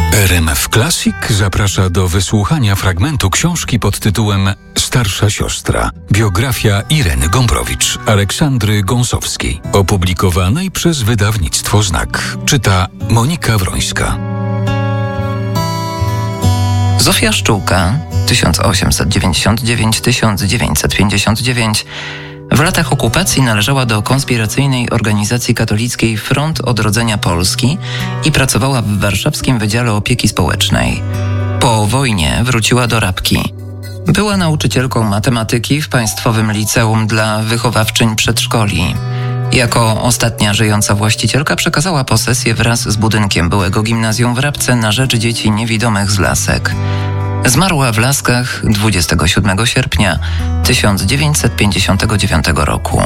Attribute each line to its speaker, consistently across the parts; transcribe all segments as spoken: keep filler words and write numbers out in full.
Speaker 1: R M F Classic zaprasza do wysłuchania fragmentu książki pod tytułem Starsza siostra. Biografia Ireny Gombrowicz, Aleksandry Gąsowskiej, opublikowanej przez wydawnictwo Znak. Czyta Monika Wrońska.
Speaker 2: Zofia Szczółka, tysiąc osiemset dziewięćdziesiąt dziewięć do tysiąc dziewięćset pięćdziesiąt dziewięć, w latach okupacji należała do konspiracyjnej organizacji katolickiej Front Odrodzenia Polski i pracowała w warszawskim Wydziale Opieki Społecznej. Po wojnie wróciła do Rabki. Była nauczycielką matematyki w Państwowym Liceum dla Wychowawczyń Przedszkoli. Jako ostatnia żyjąca właścicielka przekazała posesję wraz z budynkiem byłego gimnazjum w Rabce na rzecz dzieci niewidomych z Lasek. Zmarła w Laskach dwudziestego siódmego sierpnia tysiąc dziewięćset pięćdziesiątego dziewiątego roku.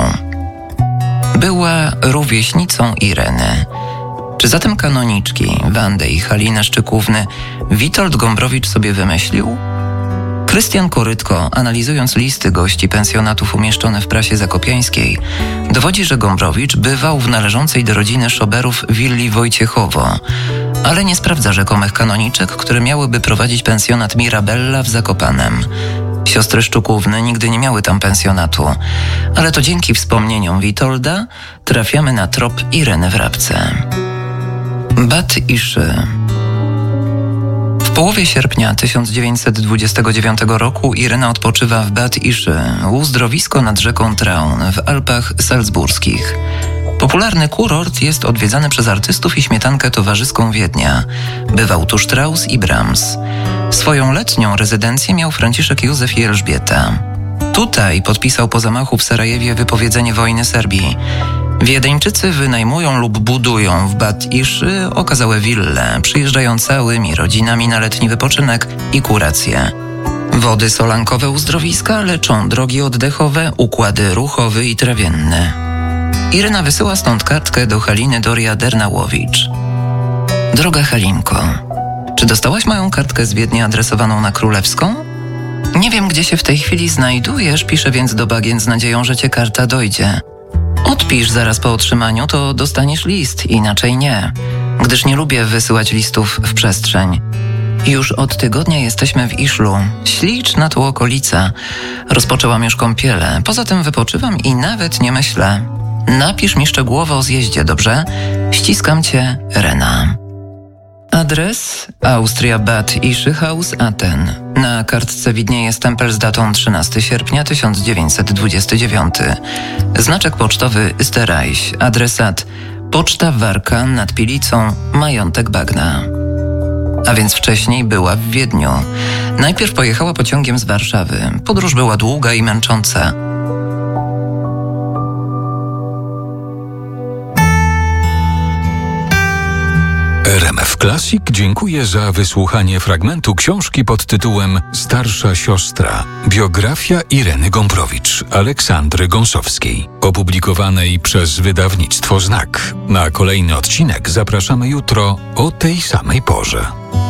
Speaker 2: Była rówieśnicą Ireny. Czy zatem kanoniczki Wandę i Halinę Szczykówny Witold Gombrowicz sobie wymyślił? Krystian Korytko, analizując listy gości pensjonatów umieszczone w prasie zakopiańskiej, dowodzi, że Gombrowicz bywał w należącej do rodziny Szoberów willi Wojciechowo, ale nie sprawdza rzekomych kanoniczek, które miałyby prowadzić pensjonat Mirabella w Zakopanem. Siostry Szczukówny nigdy nie miały tam pensjonatu, ale to dzięki wspomnieniom Witolda trafiamy na trop Ireny w Rabce. Bat Iszy. W połowie sierpnia tysiąc dziewięćset dwudziestego dziewiątego roku Irena odpoczywa w Bad Iszy, uzdrowisko nad rzeką Traun w Alpach Salzburskich. Popularny kurort jest odwiedzany przez artystów i śmietankę towarzyską Wiednia. Bywał tu Strauss i Brahms. Swoją letnią rezydencję miał Franciszek Józef i Elżbieta. Tutaj podpisał po zamachu w Sarajewie wypowiedzenie wojny Serbii. Wiedeńczycy wynajmują lub budują w Bad Iszy okazałe wille, przyjeżdżają całymi rodzinami na letni wypoczynek i kuracje. Wody solankowe uzdrowiska leczą drogi oddechowe, układy ruchowe i trawienne. Irena wysyła stąd kartkę do Haliny Doria-Dernałowicz. Droga Halinko, czy dostałaś moją kartkę z Wiednia adresowaną na Królewską? Nie wiem, gdzie się w tej chwili znajdujesz, piszę więc do bagien z nadzieją, że cię karta dojdzie. Odpisz zaraz po otrzymaniu, to dostaniesz list, inaczej nie, gdyż nie lubię wysyłać listów w przestrzeń. Już od tygodnia jesteśmy w Iszlu. Śliczna tu okolica. Rozpoczęłam już kąpiele, poza tym wypoczywam i nawet nie myślę. Napisz mi szczegółowo o zjeździe, dobrze? Ściskam cię, Rena. Adres Austria Bad Iszy Haus Aten. Na kartce widnieje stempel z datą trzynastego sierpnia tysiąc dziewięćset dwudziesty dziewiąty. Znaczek pocztowy Österreich. Adresat Poczta Warka nad Pilicą, majątek Bagna. A więc wcześniej była w Wiedniu. Najpierw pojechała pociągiem z Warszawy. Podróż była długa i męcząca.
Speaker 1: R M F Classic dziękuję za wysłuchanie fragmentu książki pod tytułem Starsza siostra. Biografia Ireny Gombrowicz, Aleksandry Gąsowskiej, opublikowanej przez wydawnictwo Znak. Na kolejny odcinek zapraszamy jutro o tej samej porze.